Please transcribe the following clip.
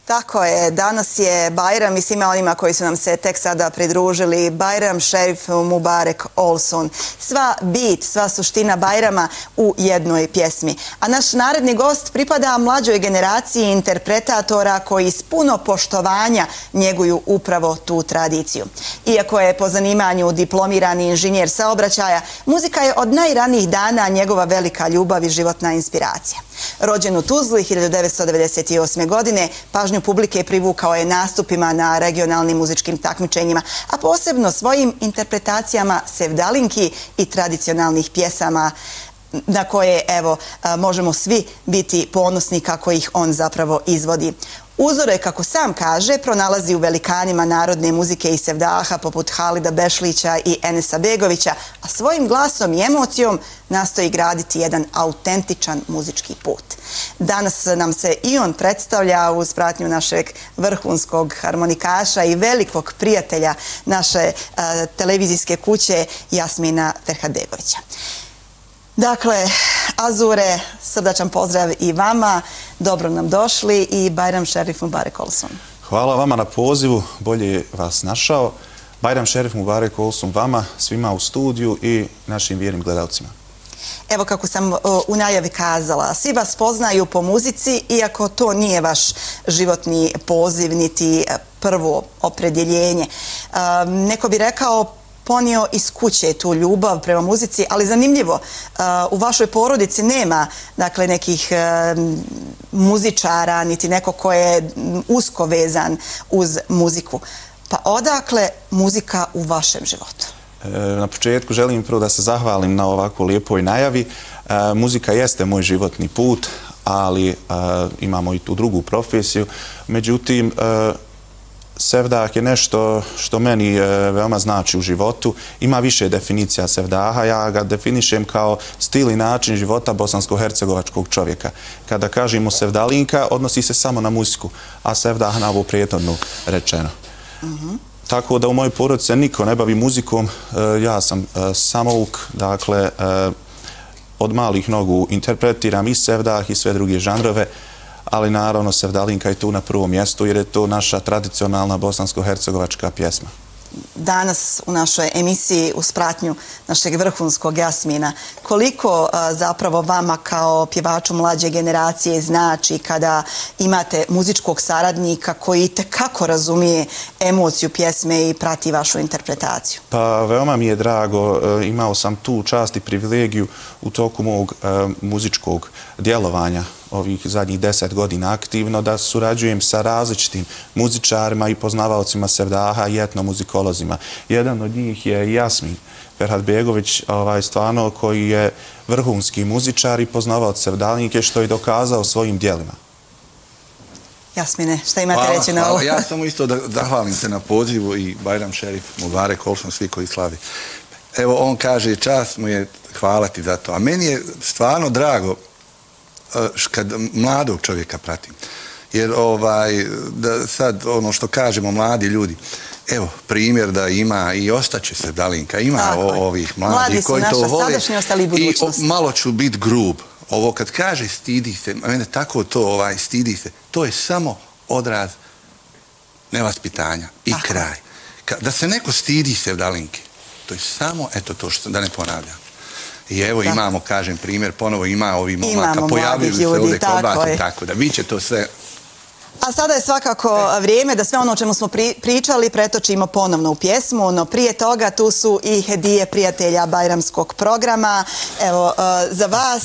Tako je, danas je Bajram i svima onima koji su nam se tek sada pridružili. Bajram Šerif Mubarek Olson. Sva bit, sva suština Bajrama u jednoj pjesmi. A naš naredni gost pripada mlađoj generaciji interpretatora koji s puno poštovanja njeguju upravo tu tradiciju. Iako je po zanimanju diplomirani inženjer saobraćaja, muzika je od najranijih dana njegova velika ljubav i životna inspiracija. Rođen u Tuzli 1998. godine, pažnju publike privukao je nastupima na regionalnim muzičkim takmičenjima, a posebno svojim interpretacijama sevdalinki i tradicionalnih pjesama na koje, evo, možemo svi biti ponosni kako ih on zapravo izvodi. Uzore, kako sam kaže, pronalazi u velikanima narodne muzike i sevdaha poput Halida Bešlića i Enesa Begovića, a svojim glasom i emocijom nastoji graditi jedan autentičan muzički put. Danas nam se i on predstavlja uz pratnju našeg vrhunskog harmonikaša i velikog prijatelja naše televizijske kuće Jasmina Ferhadegovića. Dakle, Azure, srdačan pozdrav i vama, dobro nam došli i Bajram Šerif Mubarek Olson. Hvala vama na pozivu, bolje vas našao. Bajram Šerif Mubarek Olson vama, svima u studiju i našim vjernim gledalcima. Evo kako sam u najavi kazala, svi vas poznaju po muzici, iako to nije vaš životni poziv niti prvo opredjeljenje. Neko bi rekao ponio iz kuće tu ljubav prema muzici, ali zanimljivo, u vašoj porodici nema dakle, nekih muzičara, niti neko ko je usko vezan uz muziku. Pa odakle muzika u vašem životu? Na početku želim prvo da se zahvalim na ovako lijepoj najavi. Muzika jeste moj životni put, ali imamo i tu drugu profesiju. Međutim, sevdah je nešto što meni veoma znači u životu. Ima više definicija sevdaha. Ja ga definišem kao stil i način života bosansko-hercegovačkog čovjeka. Kada kažemo sevdalinka, odnosi se samo na muziku, a sevdah na ovo prijetodno rečeno. Tako da u mojoj porodici se niko ne bavi muzikom. Ja sam samouk, dakle, od malih nogu interpretiram i sevdah i sve druge žanrove, ali naravno sevdalinka je tu na prvom mjestu jer je to naša tradicionalna bosansko-hercegovačka pjesma. Danas u našoj emisiji uz pratnju našeg vrhunskog Jasmina, koliko zapravo vama kao pjevaču mlađe generacije znači kada imate muzičkog saradnika koji itekako razumije emociju pjesme i prati vašu interpretaciju? Pa veoma mi je drago, imao sam tu čast i privilegiju u toku mog muzičkog djelovanja ovih zadnjih 10 godina aktivno da surađujem sa različitim muzičarima i poznavalcima sevdaha i etnomuzikolozima. Jedan od njih je Jasmin Ferhadegović, stvarno koji je vrhunski muzičar i poznavalac sevdalinke što je dokazao svojim djelima. Jasmine, šta imate reći na ovo? Ja samo isto da zahvalim se na pozivu i Bajram Šerif Mubarek Olson, svi koji slavi. Evo, on kaže, čast mu je hvala ti za to. A meni je stvarno drago kad mladog čovjeka pratim. Jer da sad ono što kažemo mladi ljudi, evo primjer da ima i ostaće se Dalinka, ima ovih mladih koji to vole. Mladi su naša sadašnjost, ali i budućnost. I malo ću biti grub. Ovo kad kaže stidi se, mene tako to stidi se, to je samo odraz nevaspitanja i kraj. Da se neko stidi se Dalinke, to je samo, eto to što da ne ponavljam. I evo imamo, kažem, primjer, ponovo ima ovih momaka, pojavljuju se ovdje kod vas i tako da bit će to sve. A sada je svakako vrijeme da sve ono o čemu smo pričali pretočimo ponovno u pjesmu, no prije toga tu su i hedije prijatelja bajramskog programa. Evo, za vas